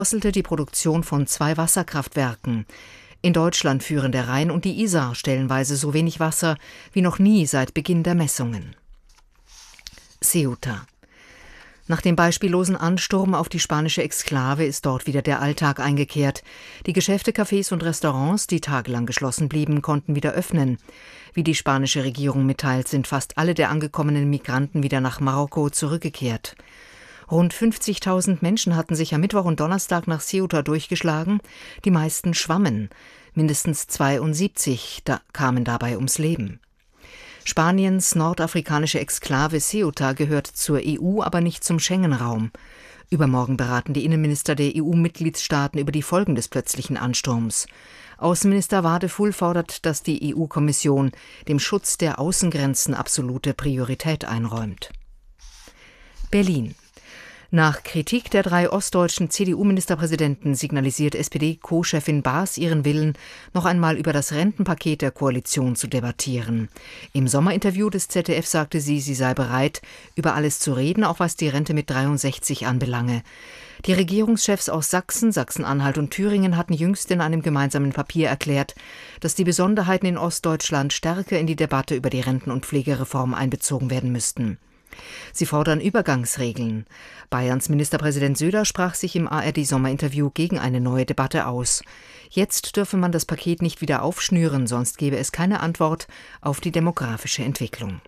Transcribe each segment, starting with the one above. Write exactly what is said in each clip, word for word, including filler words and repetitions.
drosselte die Produktion von zwei Wasserkraftwerken. In Deutschland führen der Rhein und die Isar stellenweise so wenig Wasser wie noch nie seit Beginn der Messungen. Ceuta. Nach dem beispiellosen Ansturm auf die spanische Exklave ist dort wieder der Alltag eingekehrt. Die Geschäfte, Cafés und Restaurants, die tagelang geschlossen blieben, konnten wieder öffnen. Wie die spanische Regierung mitteilt, sind fast alle der angekommenen Migranten wieder nach Marokko zurückgekehrt. Rund fünfzigtausend Menschen hatten sich am Mittwoch und Donnerstag nach Ceuta durchgeschlagen. Die meisten schwammen. Mindestens zweiundsiebzig da kamen dabei ums Leben. Spaniens nordafrikanische Exklave Ceuta gehört zur E U, aber nicht zum Schengen-Raum. Übermorgen beraten die Innenminister der E U-Mitgliedstaaten über die Folgen des plötzlichen Ansturms. Außenminister Wadefull fordert, dass die E U-Kommission dem Schutz der Außengrenzen absolute Priorität einräumt. Berlin. Nach Kritik der drei ostdeutschen C D U-Ministerpräsidenten signalisiert S P D-Co-Chefin Baas ihren Willen, noch einmal über das Rentenpaket der Koalition zu debattieren. Im Sommerinterview des Z D F sagte sie, sie sei bereit, über alles zu reden, auch was die Rente mit dreiundsechzig anbelange. Die Regierungschefs aus Sachsen, Sachsen-Anhalt und Thüringen hatten jüngst in einem gemeinsamen Papier erklärt, dass die Besonderheiten in Ostdeutschland stärker in die Debatte über die Renten- und Pflegereform einbezogen werden müssten. Sie fordern Übergangsregeln. Bayerns Ministerpräsident Söder sprach sich im A R D-Sommerinterview gegen eine neue Debatte aus. Jetzt dürfe man das Paket nicht wieder aufschnüren, sonst gäbe es keine Antwort auf die demografische Entwicklung.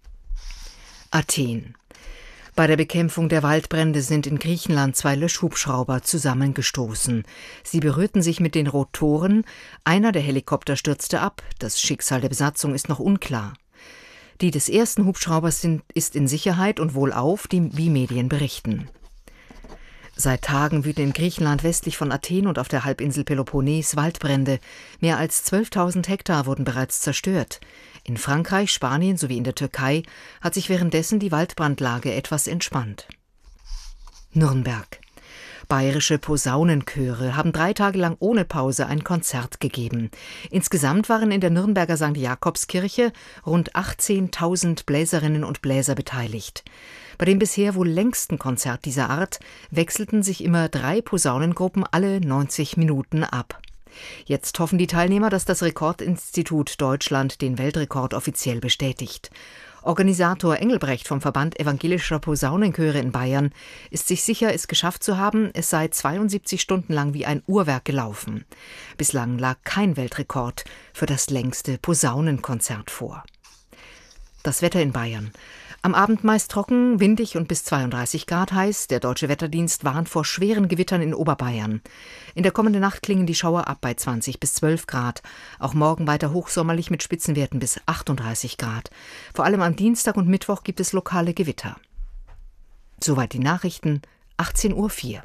Athen. Bei der Bekämpfung der Waldbrände sind in Griechenland zwei Löschhubschrauber zusammengestoßen. Sie berührten sich mit den Rotoren. Einer der Helikopter stürzte ab. Das Schicksal der Besatzung ist noch unklar. Die des ersten Hubschraubers sind, ist in Sicherheit und wohlauf, die wie Medien berichten. Seit Tagen wüten in Griechenland westlich von Athen und auf der Halbinsel Peloponnes Waldbrände. Mehr als zwölftausend Hektar wurden bereits zerstört. In Frankreich, Spanien sowie in der Türkei hat sich währenddessen die Waldbrandlage etwas entspannt. Nürnberg. Bayerische Posaunenchöre haben drei Tage lang ohne Pause ein Konzert gegeben. Insgesamt waren in der Nürnberger Sankt Jakobskirche rund achtzehntausend Bläserinnen und Bläser beteiligt. Bei dem bisher wohl längsten Konzert dieser Art wechselten sich immer drei Posaunengruppen alle neunzig Minuten ab. Jetzt hoffen die Teilnehmer, dass das Rekordinstitut Deutschland den Weltrekord offiziell bestätigt. Organisator Engelbrecht vom Verband evangelischer Posaunenchöre in Bayern ist sich sicher, es geschafft zu haben, es sei zweiundsiebzig Stunden lang wie ein Uhrwerk gelaufen. Bislang lag kein Weltrekord für das längste Posaunenkonzert vor. Das Wetter in Bayern. Am Abend meist trocken, windig und bis zweiunddreißig Grad heiß. Der Deutsche Wetterdienst warnt vor schweren Gewittern in Oberbayern. In der kommenden Nacht klingen die Schauer ab bei zwanzig bis zwölf Grad. Auch morgen weiter hochsommerlich mit Spitzenwerten bis achtunddreißig Grad. Vor allem am Dienstag und Mittwoch gibt es lokale Gewitter. Soweit die Nachrichten, achtzehn Uhr vier.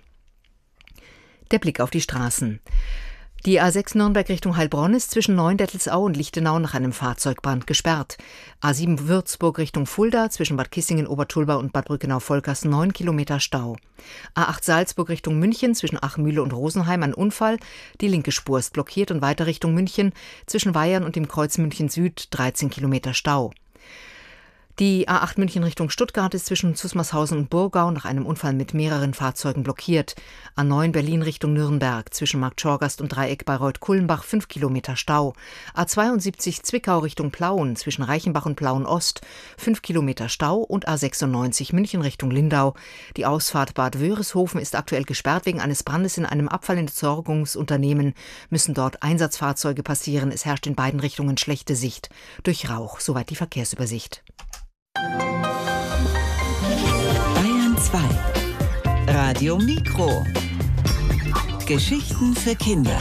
Der Blick auf die Straßen. Die A sechs Nürnberg Richtung Heilbronn ist zwischen Neuendettelsau und Lichtenau nach einem Fahrzeugbrand gesperrt. A sieben Würzburg Richtung Fulda zwischen Bad Kissingen, Obertulba und Bad Brückenau-Volkers neun Kilometer Stau. A acht Salzburg Richtung München zwischen Achmühle und Rosenheim ein Unfall. Die linke Spur ist blockiert und weiter Richtung München zwischen Weyern und dem Kreuz München Süd dreizehn Kilometer Stau. Die A acht München Richtung Stuttgart ist zwischen Zusmarshausen und Burgau nach einem Unfall mit mehreren Fahrzeugen blockiert. A neun Berlin Richtung Nürnberg zwischen Marktschorgast und Dreieck Bayreuth-Kulmbach fünf Kilometer Stau. A zweiundsiebzig Zwickau Richtung Plauen zwischen Reichenbach und Plauen-Ost fünf Kilometer Stau und A sechsundneunzig München Richtung Lindau. Die Ausfahrt Bad Wörishofen ist aktuell gesperrt wegen eines Brandes in einem Abfallentsorgungsunternehmen. Müssen dort Einsatzfahrzeuge passieren. Es herrscht in beiden Richtungen schlechte Sicht durch Rauch. Soweit die Verkehrsübersicht. Bayern zwei. Radio Mikro. Geschichten für Kinder.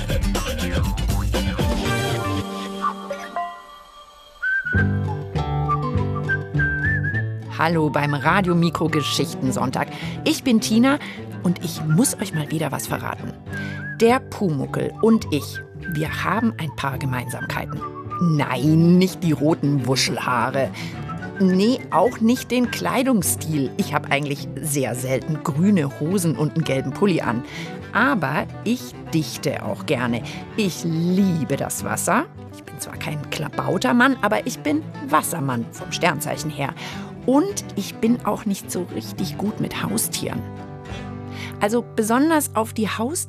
Hallo beim Radio Mikro Geschichtensonntag. Ich bin Tina und ich muss euch mal wieder was verraten. Der Pumuckl und ich, wir haben ein paar Gemeinsamkeiten. Nein, nicht die roten Wuschelhaare. Nee, auch nicht den Kleidungsstil. Ich habe eigentlich sehr selten grüne Hosen und einen gelben Pulli an. Aber ich dichte auch gerne. Ich liebe das Wasser. Ich bin zwar kein Klabautermann, aber ich bin Wassermann vom Sternzeichen her. Und ich bin auch nicht so richtig gut mit Haustieren. Also besonders auf die Haustiere